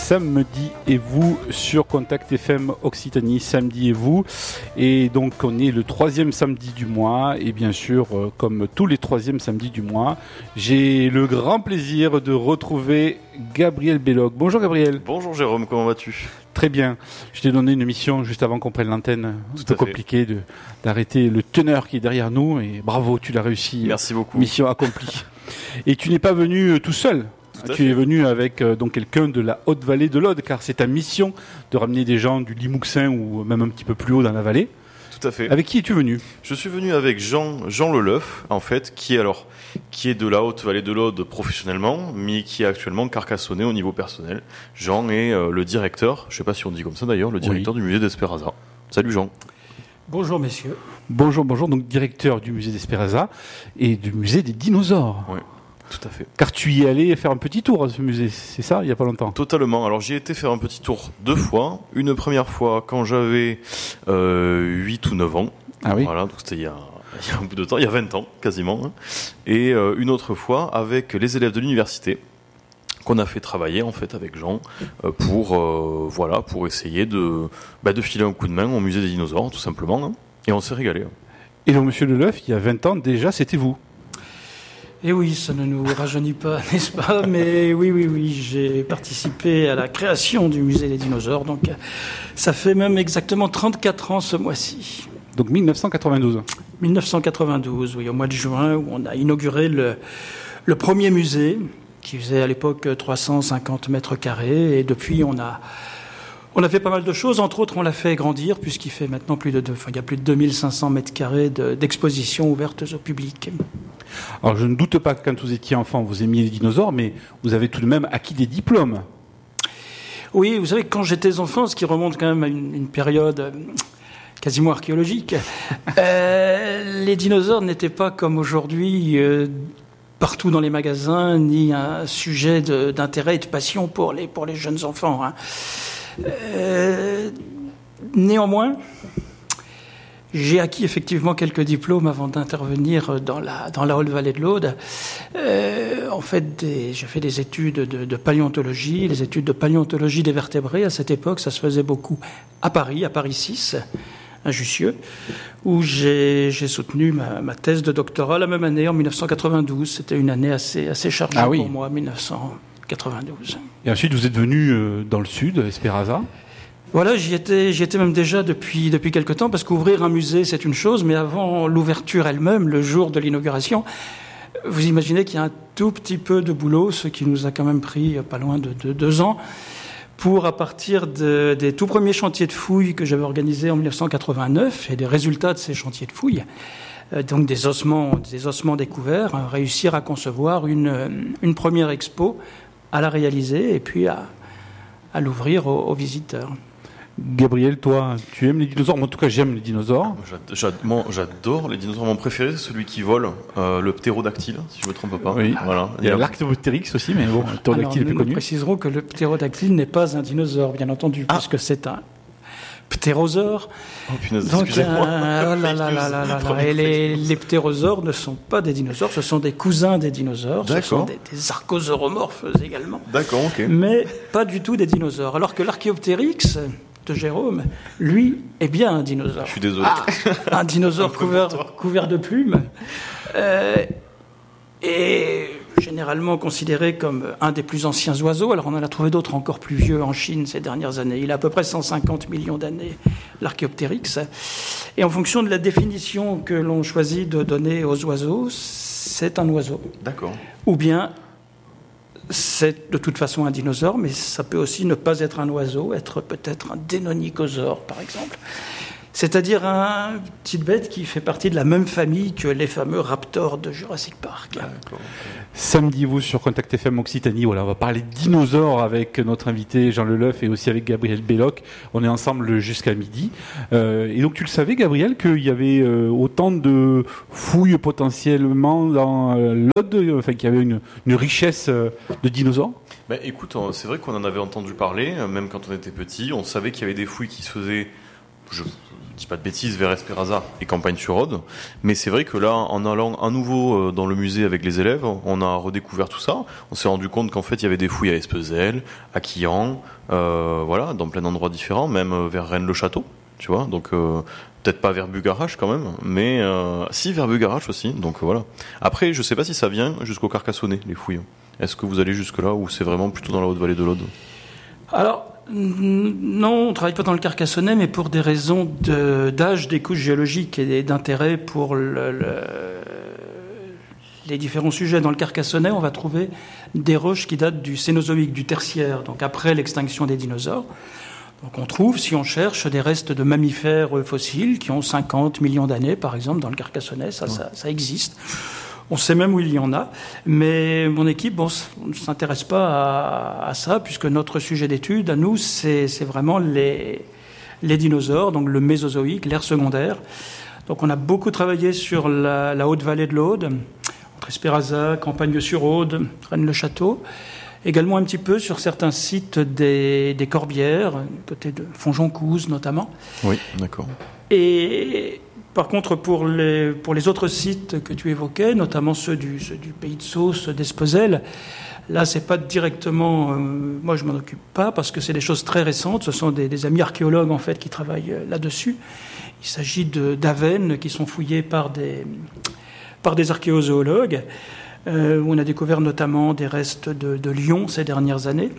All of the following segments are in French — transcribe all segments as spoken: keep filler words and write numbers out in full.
Samedi et vous sur Contact F M Occitanie, Samedi et vous. Et donc on est le troisième samedi du mois et bien sûr euh, comme tous les troisièmes samedis du mois, j'ai le grand plaisir de retrouver Gabriel Belloc. Bonjour Gabriel. Bonjour Jérôme, comment vas-tu ? Très bien. Je t'ai donné une mission juste avant qu'on prenne l'antenne. C'est un peu compliqué de, d'arrêter le teneur qui est derrière nous et bravo, tu l'as réussi. Merci beaucoup. Mission accomplie. Et tu n'es pas venu euh, tout seul. Tu fait. es venu avec euh, donc quelqu'un de la Haute-Vallée de l'Aude, car c'est ta mission de ramener des gens du Limousin ou même un petit peu plus haut dans la vallée. Tout à fait. Avec qui es-tu venu ? Je suis venu avec Jean, Jean Leleuf, en fait, qui est alors, qui est de la Haute-Vallée de l'Aude professionnellement, mais qui est actuellement carcassonné au niveau personnel. Jean est euh, le directeur, je ne sais pas si on dit comme ça d'ailleurs, le directeur oui. du musée d'Espéraza. Salut Jean. Bonjour messieurs. Bonjour, bonjour, donc directeur du musée d'Espéraza et du musée des dinosaures. Oui. Tout à fait. Car tu y es allé faire un petit tour à ce musée, c'est ça, il n'y a pas longtemps ? Totalement. Alors j'y ai été faire un petit tour deux fois. Une première fois quand j'avais euh, huit ou neuf ans. Ah oui. Voilà, donc c'était il y a, il y a un bout de temps, il y a vingt ans quasiment. Hein. Et euh, une autre fois avec les élèves de l'université qu'on a fait travailler en fait avec Jean euh, pour, euh, voilà, pour essayer de, bah, de filer un coup de main au musée des dinosaures tout simplement. Hein. Et on s'est régalé. Et donc monsieur Leleuf, il y a vingt ans déjà, c'était vous ? Et oui, ça ne nous rajeunit pas, n'est-ce pas ? Mais oui, oui, oui, j'ai participé à la création du musée des dinosaures, donc ça fait même exactement trente-quatre ans ce mois-ci. Donc dix-neuf cent quatre-vingt-douze. dix-neuf cent quatre-vingt-douze, oui, au mois de juin, où on a inauguré le, le premier musée, qui faisait à l'époque trois cent cinquante mètres carrés, et depuis on a... On a fait pas mal de choses, entre autres on l'a fait grandir puisqu'il fait maintenant plus de deux, enfin, il y a plus de deux mille cinq cents mètres carrés de, d'expositions ouvertes au public. Alors je ne doute pas que quand vous étiez enfant vous aimiez les dinosaures, mais vous avez tout de même acquis des diplômes. Oui, vous savez quand j'étais enfant, ce qui remonte quand même à une, une période quasiment archéologique, euh, les dinosaures n'étaient pas comme aujourd'hui euh, partout dans les magasins, ni un sujet de, d'intérêt et de passion pour les, pour les jeunes enfants. Hein. Euh, néanmoins, j'ai acquis effectivement quelques diplômes avant d'intervenir dans la, dans la Haute-Vallée de l'Aude. Euh, en fait, des, j'ai fait des études de, de paléontologie, les études de paléontologie des vertébrés. À cette époque, ça se faisait beaucoup à Paris, à Paris six, à Jussieu, où j'ai, j'ai soutenu ma, ma thèse de doctorat la même année, en dix-neuf cent quatre-vingt-douze. C'était une année assez, assez chargée ah oui. pour moi, dix-neuf cent quatre-vingt-douze. Et ensuite, vous êtes venu euh, dans le sud, Espéraza ? Voilà, j'y étais, j'y étais même déjà depuis, depuis quelque temps, parce qu'ouvrir un musée, c'est une chose, mais avant l'ouverture elle-même, le jour de l'inauguration, vous imaginez qu'il y a un tout petit peu de boulot, ce qui nous a quand même pris pas loin de, de deux ans, pour, à partir de, des tout premiers chantiers de fouilles que j'avais organisés en dix-neuf cent quatre-vingt-neuf, et des résultats de ces chantiers de fouilles, euh, donc des ossements, des ossements découverts, hein, réussir à concevoir une, une première expo, à la réaliser, et puis à, à l'ouvrir aux, aux visiteurs. Gabriel, toi, tu aimes les dinosaures ? Moi, en tout cas, j'aime les dinosaures. J'adore, j'adore les dinosaures. Mon préféré, c'est celui qui vole, euh, le ptérodactyle, si je ne me trompe pas. Oui. Voilà. Il y a l'Archéoptéryx aussi, mais bon, le ptérodactyle est plus nous connu. Nous préciserons que le ptérodactyle n'est pas un dinosaure, bien entendu, ah. puisque c'est un ptérosaure. Oh punaise, donc, excusez-moi. Euh, là, là, là, là, là, là. Et les, les ptérosaures ne sont pas des dinosaures, ce sont des cousins des dinosaures. D'accord. Ce sont des, des archosauromorphes également. D'accord, ok. Mais pas du tout des dinosaures. Alors que l'Archéoptéryx de Jérôme, lui, est bien un dinosaure. Je suis désolé. Ah, un dinosaure couvert, couvert de plumes. Euh, et généralement considéré comme un des plus anciens oiseaux. Alors on en a trouvé d'autres encore plus vieux en Chine ces dernières années. Il a à peu près cent cinquante millions d'années, l'Archéoptéryx. Et en fonction de la définition que l'on choisit de donner aux oiseaux, c'est un oiseau. D'accord. Ou bien c'est de toute façon un dinosaure, mais ça peut aussi ne pas être un oiseau, être peut-être un dénonychosaure, par exemple. C'est-à-dire une petite bête qui fait partie de la même famille que les fameux raptors de Jurassic Park. D'accord. Samedi, vous, sur Contact F M Occitanie, voilà, on va parler dinosaures avec notre invité Jean Leleuf et aussi avec Gabriel Belloc. On est ensemble jusqu'à midi. Euh, et donc, tu le savais, Gabriel, qu'il y avait euh, autant de fouilles potentiellement dans euh, l'Aude, enfin, qu'il y avait une, une richesse euh, de dinosaures ? Ben, écoute, c'est vrai qu'on en avait entendu parler, même quand on était petit. On savait qu'il y avait des fouilles qui se faisaient... Je... je dis pas de bêtises, vers Espéraza et Campagne-sur-Aude. Mais c'est vrai que là, en allant à nouveau dans le musée avec les élèves, on a redécouvert tout ça. On s'est rendu compte qu'en fait, il y avait des fouilles à Espezel, à Quillan, euh, voilà, dans plein d'endroits différents, même vers Rennes-le-Château, tu vois. Donc, euh, peut-être pas vers Bugarache quand même, mais euh, si, vers Bugarache aussi. Donc, euh, voilà. Après, je sais pas si ça vient jusqu'au Carcassonnet, les fouilles. Est-ce que vous allez jusque-là ou c'est vraiment plutôt dans la Haute-Vallée de l'Aude ? Alors, non, on ne travaille pas dans le Carcassonnet, mais pour des raisons de, d'âge des couches géologiques et d'intérêt pour le, le, les différents sujets. Dans le Carcassonnet, on va trouver des roches qui datent du Cénozoïque, du Tertiaire, donc après l'extinction des dinosaures. Donc on trouve, si on cherche, des restes de mammifères fossiles qui ont cinquante millions d'années, par exemple, dans le Carcassonnet, ça, ouais. ça, ça existe. On sait même où il y en a, mais mon équipe, bon, on ne s'intéresse pas à, à ça, puisque notre sujet d'étude, à nous, c'est, c'est vraiment les, les dinosaures, donc le Mésozoïque, l'ère secondaire. Donc on a beaucoup travaillé sur la, la Haute-Vallée de l'Aude, entre Espéraza, Campagne-sur-Aude, Rennes-le-Château, également un petit peu sur certains sites des, des Corbières, côté de Fonjoncouze notamment. Oui, d'accord. Et... Par contre, pour les, pour les autres sites que tu évoquais, notamment ceux du, ceux du Pays de Sauce, d'Espezel, là, c'est pas directement... Euh, moi, je m'en occupe pas parce que c'est des choses très récentes. Ce sont des, des amis archéologues, en fait, qui travaillent là-dessus. Il s'agit de, d'avennes qui sont fouillées par des, par des archéozoologues, euh, où on a découvert notamment des restes de, de lions ces dernières années.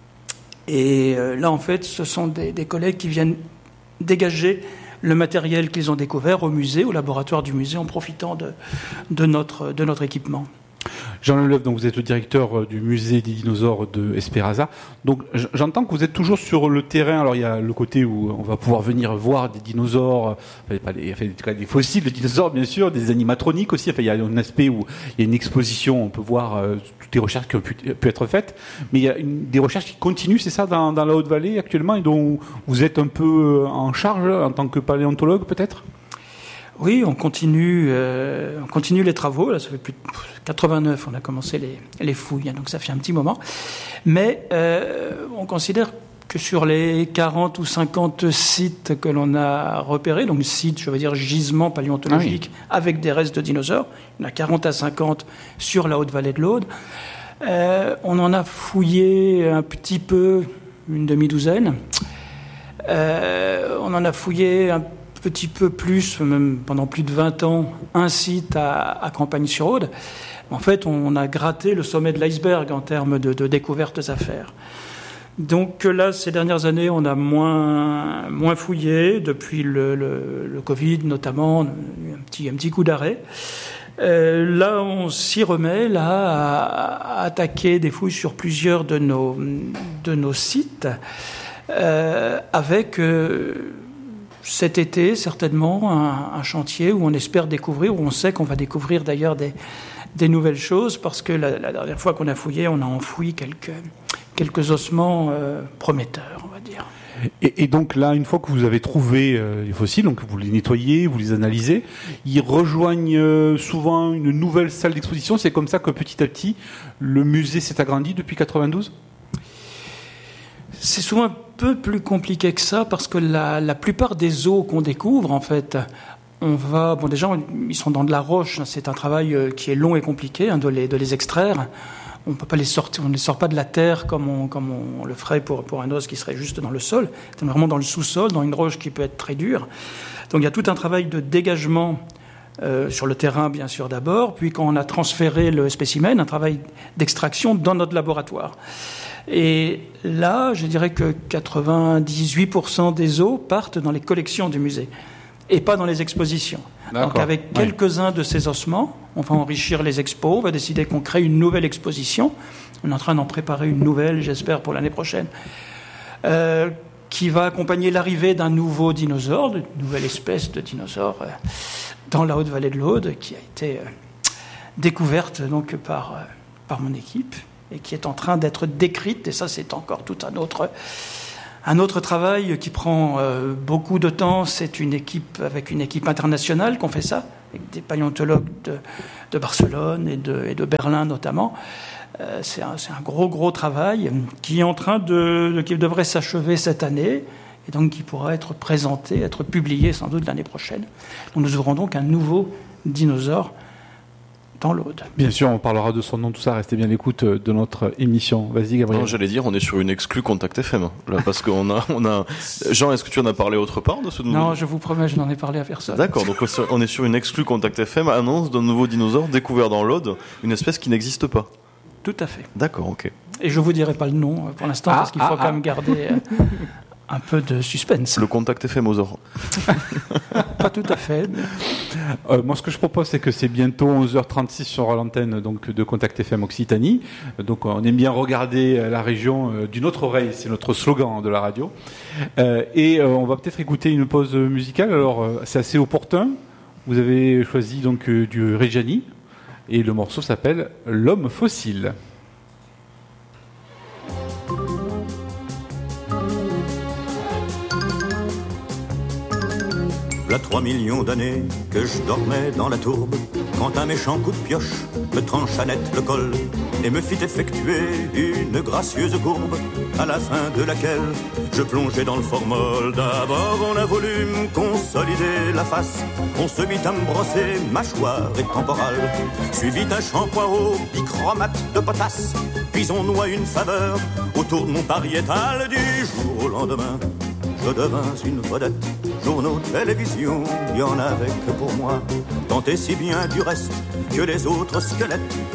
Et euh, là, en fait, ce sont des, des collègues qui viennent dégager le matériel qu'ils ont découvert au musée, au laboratoire du musée, en profitant de, de, notre, de notre équipement. Jean Leleuf, donc vous êtes le directeur du musée des dinosaures de Espéraza. Donc j'entends que vous êtes toujours sur le terrain. Alors il y a le côté où on va pouvoir venir voir des dinosaures, enfin, pas des, enfin, des fossiles de dinosaures bien sûr, des animatroniques aussi. Enfin il y a un aspect où il y a une exposition, on peut voir euh, toutes les recherches qui ont pu, pu être faites. Mais il y a une, des recherches qui continuent, c'est ça, dans, dans la Haute-Vallée actuellement, et dont vous êtes un peu en charge en tant que paléontologue peut-être ? Oui, on continue, euh, on continue les travaux. Là, ça fait plus de quatre-vingt-neuf, on a commencé les, les fouilles, hein, donc ça fait un petit moment. Mais euh, on considère que sur les quarante ou cinquante sites que l'on a repérés, donc sites, je veux dire gisements paléontologiques ah oui. avec des restes de dinosaures, il y en a quarante à cinquante sur la Haute-Vallée de l'Aude. Euh, on en a fouillé un petit peu, une demi-douzaine. Euh, on en a fouillé un petit peu plus, même pendant plus de vingt ans, un site à, à Campagne-sur-Aude. En fait, on a gratté le sommet de l'iceberg en termes de, de découvertes à faire. Donc là, ces dernières années, on a moins, moins fouillé, depuis le, le, le Covid notamment, un petit, un petit coup d'arrêt. Euh, là, on s'y remet là, à, à attaquer des fouilles sur plusieurs de nos, de nos sites, euh, avec... Euh, cet été, certainement, un, un chantier où on espère découvrir, où on sait qu'on va découvrir d'ailleurs des, des nouvelles choses, parce que la, la dernière fois qu'on a fouillé, on a enfoui quelques, quelques ossements euh, prometteurs, on va dire. Et, et donc là, une fois que vous avez trouvé euh, les fossiles, donc vous les nettoyez, vous les analysez, ils rejoignent euh, souvent une nouvelle salle d'exposition. C'est comme ça que petit à petit, le musée s'est agrandi depuis quatre-vingt-douze ? C'est souvent un peu plus compliqué que ça, parce que la, la plupart des os qu'on découvre, en fait, on va... Bon, déjà, ils sont dans de la roche. C'est un travail qui est long et compliqué, hein, de, les, de les extraire. On ne peut pas les sortir, on ne les sort pas de la terre comme on, comme on le ferait pour, pour un os qui serait juste dans le sol. C'est vraiment dans le sous-sol, dans une roche qui peut être très dure. Donc il y a tout un travail de dégagement euh, sur le terrain, bien sûr, d'abord, puis quand on a transféré le spécimen, un travail d'extraction dans notre laboratoire. Et là, je dirais que quatre-vingt-dix-huit pour cent des os partent dans les collections du musée et pas dans les expositions. D'accord. Donc avec oui. quelques-uns de ces ossements, on va enrichir les expos, on va décider qu'on crée une nouvelle exposition. On est en train d'en préparer une nouvelle, j'espère, pour l'année prochaine, euh, qui va accompagner l'arrivée d'un nouveau dinosaure, d'une nouvelle espèce de dinosaure euh, dans la Haute-Vallée de l'Aude, qui a été euh, découverte donc, par, euh, par mon équipe, et qui est en train d'être décrite, et ça c'est encore tout un autre, un autre travail qui prend euh, beaucoup de temps. C'est une équipe, avec une équipe internationale qu'on fait ça, avec des paléontologues de, de Barcelone et de, et de Berlin notamment. Euh, c'est, un, c'est un gros gros travail qui est en train de, de qui devrait s'achever cette année, et donc qui pourra être présenté, être publié sans doute l'année prochaine. Donc nous ouvrons donc un nouveau dinosaure dans l'Aude. Bien sûr, on parlera de son nom, tout ça. Restez bien à l'écoute de notre émission. Vas-y, Gabriel. Non, j'allais dire, on est sur une exclue Contact F M. Là, parce qu'on a, on a. Jean, est-ce que tu en as parlé autre part de ce nouveau? Non, je vous promets, je n'en ai parlé à personne. D'accord, donc on est sur une exclue Contact F M, annonce d'un nouveau dinosaure découvert dans l'Aude, une espèce qui n'existe pas. Tout à fait. D'accord, ok. Et je ne vous dirai pas le nom pour l'instant, ah, parce qu'il faut ah, quand ah. même garder un peu de suspense. Le Contact F M aux or. Pas tout à fait. Mais... Euh, moi, ce que je propose, c'est que c'est bientôt onze heures trente-six sur l'antenne donc, de Contact F M Occitanie. Donc, on aime bien regarder la région euh, d'une autre oreille. C'est notre slogan de la radio. Euh, et euh, on va peut-être écouter une pause musicale. Alors, euh, c'est assez opportun. Vous avez choisi donc euh, du Reggiani. Et le morceau s'appelle « L'homme fossile ». V'là trois millions d'années que je dormais dans la tourbe, quand un méchant coup de pioche me trancha net le col et me fit effectuer une gracieuse courbe, à la fin de laquelle je plongeais dans le formol. D'abord on a voulu me consolider la face, on se mit à me brosser mâchoire et temporale, suivi d'un shampoing au bichromate de potasse, puis on noie une faveur autour de mon pariétal. Du jour au lendemain, je devins une vedette. Journaux, télévision, il y en avait que pour moi. Tant et si bien du reste que les autres squelettes